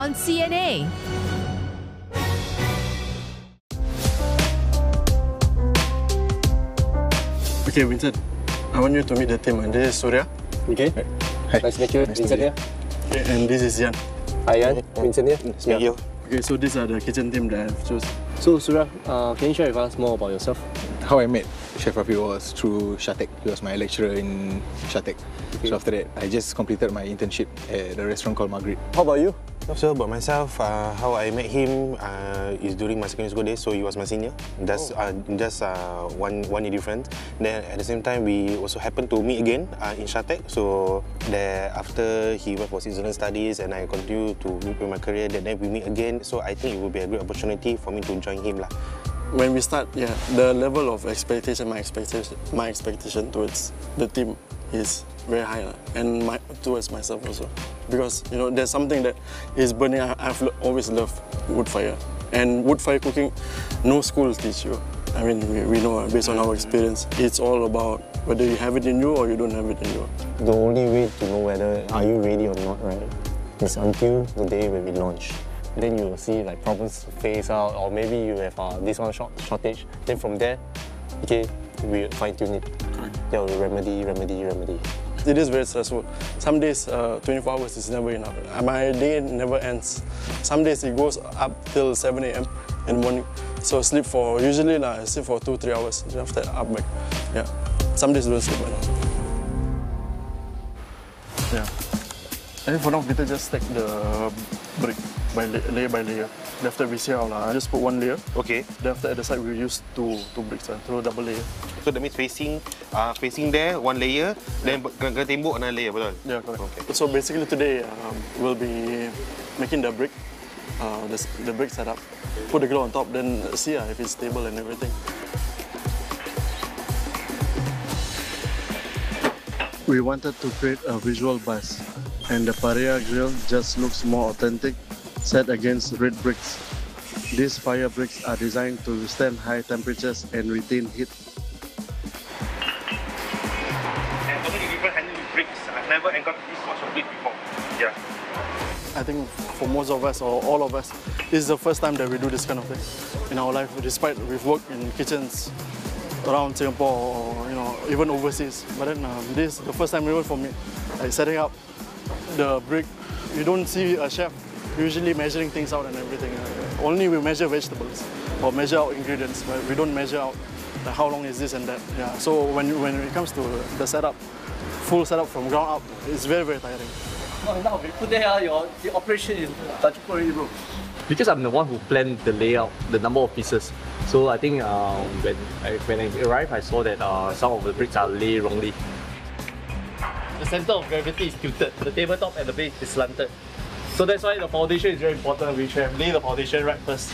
on CNA. Okay, Vincent, I want you to meet the team. This is Surya. Okay. Hi. Nice to meet you. Vincent here. Okay, and this is Yan. Hi, Yan. Vincent here. Nice to meet you. Okay, so these are the kitchen team that I've chosen. So, Surya, can you share with us more about yourself? How I met Chef Rafi was through Shatek. He was my lecturer in Shatek. Okay. So after that, I just completed my internship at a restaurant called Margaret. How about you? So about myself, how I met him is during my secondary school days. So he was my senior. Just one year difference. Then at the same time, we also happened to meet again in Shatek. So there after he went for Switzerland studies and I continued to move in my career. Then we meet again. So I think it will be a great opportunity for me to join him lah. When we start, yeah, the level of expectation, my expectation towards the team is very high, and towards myself also, because you know there's something that is burning. I've always loved wood fire, and wood fire cooking, no school teach you. I mean, we know based on our experience, it's all about whether you have it in you or you don't have it in you. The only way to know whether are you ready or not, right, is until the day when we launch. Then you will see like problems phase out, or maybe you have this one shortage. Then from there, okay, we fine tune it. Yeah, we remedy. It is very stressful. Some days, 24 hours is never enough. My day never ends. Some days it goes up till 7 AM in the morning. So usually I sleep for 2-3 hours. After that, up back. Yeah. Some days don't sleep at all. Yeah. I think for now, kita just stack the brick layer by layer. Then after we see how I just put one layer. Okay. Then after at the side we use two bricks, throw double layer. So that means facing there one layer, then kena tembok another layer, betul? Yeah, correct. Okay. So basically today we'll be making the brick, the brick setup. Put the glue on top, then see if it's stable and everything. We wanted to create a visual buzz, and the Paria grill just looks more authentic, set against red bricks. These fire bricks are designed to withstand high temperatures and retain heat. And how many people handle with bricks? I've never encountered this much of brick before. Yeah. I think for most of us, or all of us, this is the first time that we do this kind of thing in our life, despite we've worked in kitchens around Singapore or even overseas. But then this is the first time even for me, like setting up the brick. You don't see a chef usually measuring things out and everything. Only we measure vegetables or measure out ingredients, but we don't measure out like how long is this and that. Yeah. So when it comes to the setup, full setup from ground up, it's very, very tiring. Now we put there, the operation is touch already, bro. Because I'm the one who planned the layout, the number of pieces. So I think when I arrived, I saw that some of the bricks are laid wrongly. The center of gravity is tilted. The tabletop and the base is slanted. So that's why the foundation is very important. We should have laid the foundation right first.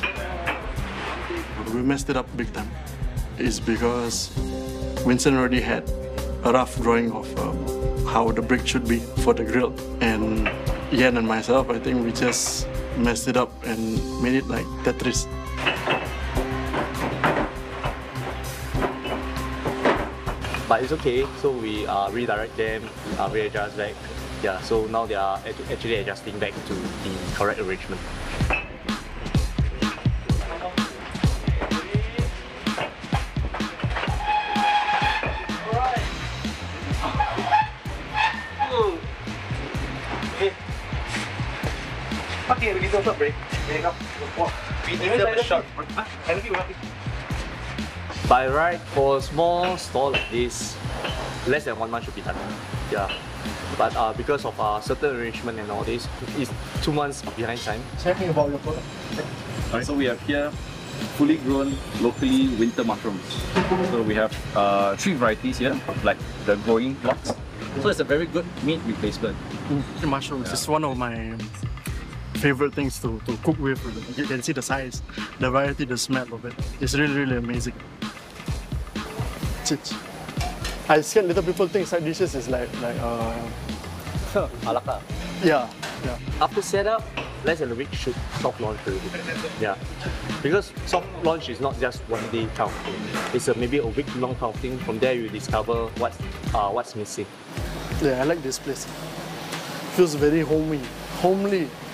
We messed it up big time. It's because Vincent already had a rough drawing of how the brick should be for the grill. And Yan and myself, I think we just messed it up and made it like Tetris. But it's okay, so we redirect them, readjust back. Yeah, so now they are actually adjusting back to the correct arrangement. Okay, we need a short break. We need a short break. By right, for a small stall like this, less than 1 month should be done. Yeah. But because of certain arrangement and all this, it's 2 months behind time. Tell me about your product. So we have here fully grown locally winter mushrooms. So we have 3 varieties here, like the growing blocks. So it's a very good meat replacement. Mushrooms is one of my favorite things to cook with. You can see the size, the variety, the smell of it. It's really, really amazing. I scared little people think side dishes is like A la carte. Yeah. After setup, less than a week should soft launch already. Yeah. Because soft launch is not just 1 day kind of thing. It's maybe a week long kind of thing. From there you discover what's missing. Yeah, I like this place. Feels very homely.